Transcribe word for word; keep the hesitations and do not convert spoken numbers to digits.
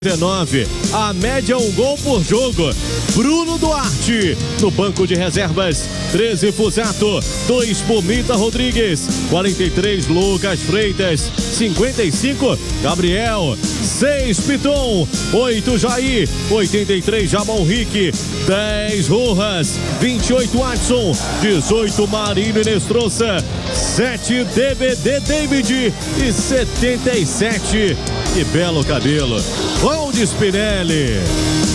dezenove, a média um gol por jogo. Bruno Duarte, no banco de reservas, treze Fusato, dois Pumita Rodrigues, quarenta e três Lucas Freitas, cinquenta e cinco Gabriel, seis Piton, oito Jair, oitenta e três Jamal Rick, dez Rojas, vinte e oito Adson, dezoito Marinho Inestrosa, sete D V D David e setenta e sete, que belo cabelo, Valdir Spinelli.